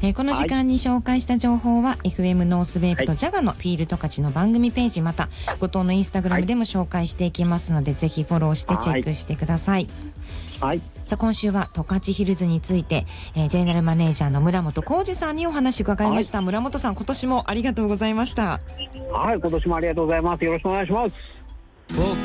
この時間に紹介した情報は FM ノースウェーブとジャガのフィールド勝ちの番組ページ、また後藤のインスタグラムでも紹介していきますので、ぜひフォローしてチェックしてください。 はい。 さあ、今週は十勝ヒルズについて、ジェネラルマネージャーの村本浩二さんにお話伺いました。村本さん、今年もありがとうございました。 はい、今年もありがとうございます。よろしくお願いします。